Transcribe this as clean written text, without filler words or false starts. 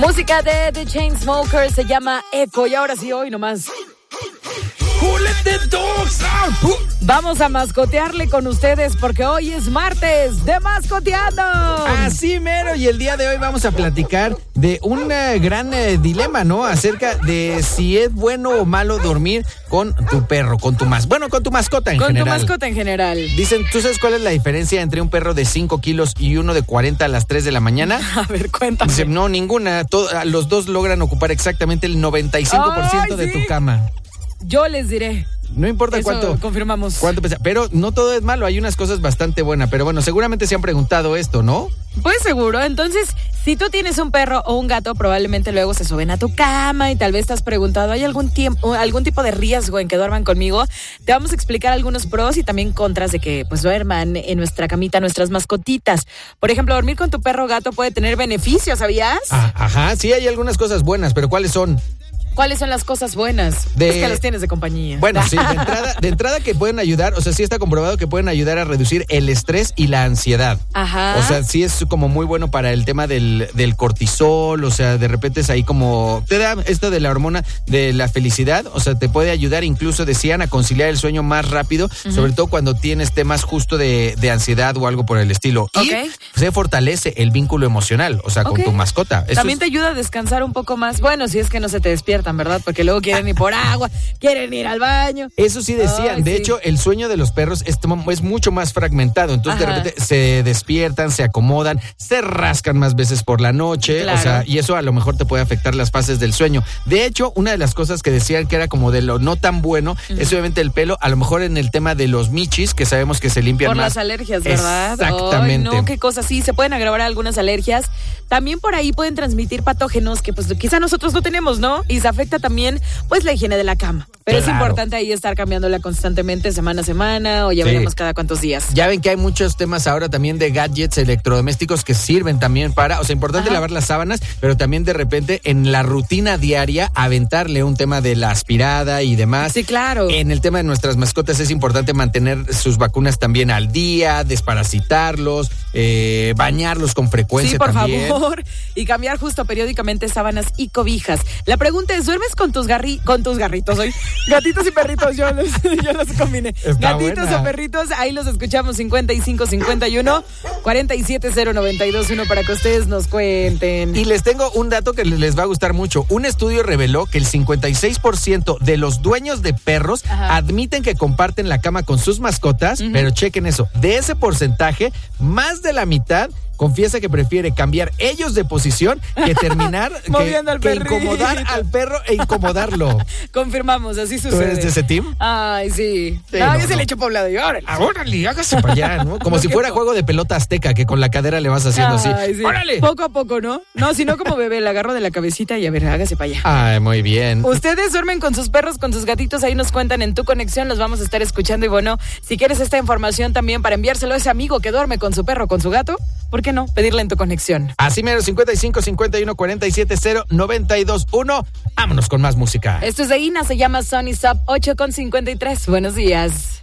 Música de The Chainsmokers, se llama Echo. Y ahora sí, hoy nomás. Who let the dogs out? Vamos a mascotearle con ustedes porque hoy es martes de Mascoteando. Así mero, y el día de hoy vamos a platicar de un gran dilema, ¿no? Acerca de si es bueno o malo dormir con tu perro, con tu con tu mascota en general. Con tu mascota en general. Dicen, ¿tú sabes cuál es la diferencia entre un perro de 5 kilos y uno de 40 a las 3 de la mañana? A ver, cuéntame. Dicen, no, ninguna. Los dos logran ocupar exactamente el 95% de tu cama. Yo les diré. No importa eso cuánto. Confirmamos. Cuánto pesa. Pero no todo es malo, hay unas cosas bastante buenas. Pero bueno, seguramente se han preguntado esto, ¿no? Pues seguro. Entonces, si tú tienes un perro o un gato, probablemente luego se suben a tu cama y tal vez te has preguntado, ¿hay algún tipo de riesgo en que duerman conmigo? Te vamos a explicar algunos pros y también contras de que pues duerman en nuestra camita nuestras mascotitas. Por ejemplo, dormir con tu perro o gato puede tener beneficios, ¿sabías? Ajá, sí hay algunas buenas, pero ¿cuáles son? ¿Cuáles son las cosas buenas? Es que las tienes de compañía. Bueno, sí, de entrada que pueden ayudar, o sea, sí está comprobado que pueden ayudar a reducir el estrés y la ansiedad. Ajá. O sea, sí es como muy bueno para el tema del cortisol, o sea, de repente es ahí como, te da esto de la hormona de la felicidad, o sea, te puede ayudar incluso, decían, a conciliar el sueño más rápido, sobre todo cuando tienes temas justo de ansiedad o algo por el estilo. Okay. Y se fortalece el vínculo emocional, o sea, con tu mascota. También te ayuda a descansar un poco más. Bueno, si es que no se te despierta, ¿verdad? Porque luego quieren ir por agua, quieren ir al baño. Eso sí decían. De hecho, el sueño de los perros es mucho más fragmentado. Entonces, de repente se despiertan, se acomodan, se rascan más veces por la noche. Claro. O sea, y eso a lo mejor te puede afectar las fases del sueño. De hecho, una de las cosas que decían que era como de lo no tan bueno es obviamente el pelo. A lo mejor en el tema de los michis, que sabemos que se limpian por más. Por las alergias, ¿verdad? Exactamente. Ay, no, qué cosa. Sí, se pueden agravar algunas alergias. También por ahí pueden transmitir patógenos que pues quizá nosotros no tenemos, ¿no? Y se afecta también pues la higiene de la cama. Pero claro, es importante ahí estar cambiándola constantemente, semana a semana, o ya veremos cada cuántos días. Ya ven que hay muchos temas ahora también de gadgets electrodomésticos que sirven también para, o sea, importante lavar las sábanas, pero también de repente en la rutina diaria aventarle un tema de la aspirada y demás. Sí, claro. En el tema de nuestras mascotas es importante mantener sus vacunas también al día, desparasitarlos, bañarlos con frecuencia también. Sí, por favor. Y cambiar justo periódicamente sábanas y cobijas. La pregunta es, ¿duermes con tus garritos hoy? Gatitos y perritos, yo los combiné. Está Gatitos buena. o perritos, ahí los escuchamos 5551 4709221 para que ustedes nos cuenten. Y les tengo un dato que les va a gustar mucho. Un estudio reveló que el 56% de los dueños de perros admiten que comparten la cama con sus mascotas, pero chequen eso, de ese porcentaje, más de la mitad confiesa que prefiere cambiar ellos de posición que terminar que incomodar al perro e incomodarlo. Confirmamos, así sucede. ¿Tú eres de ese team? Ay, sí. Sí, no, no, yo se le echo para un lado y órale. Órale, hágase para allá, ¿no? Como si fuera juego de pelota azteca, que con la cadera le vas haciendo así. Sí. ¡Órale! Poco a poco, ¿no? No, sino como bebé, le agarro de la cabecita y a ver, hágase para allá. Ay, muy bien. Ustedes duermen con sus perros, con sus gatitos, ahí nos cuentan en Tu Conexión, los vamos a estar escuchando. Y bueno, si quieres esta información también para enviárselo a ese amigo que duerme con su perro, con su gato, ¿por qué no? Pedirle en Tu Conexión. Así mero, 55 51 47 0 92 1. Vámonos con más música. Esto es de Ina, se llama Sunny Sub 8:53. Buenos días.